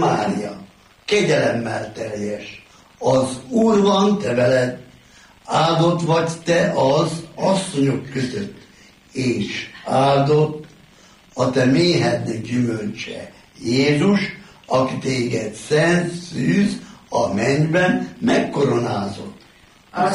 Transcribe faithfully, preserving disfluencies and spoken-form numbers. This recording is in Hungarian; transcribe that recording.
Mária, kegyelemmel teljes, az Úr van te veled, áldott vagy te az asszonyok között, és áldott a te méhednek gyümölcse, Jézus, aki téged szent szűz a mennyben megkoronázott.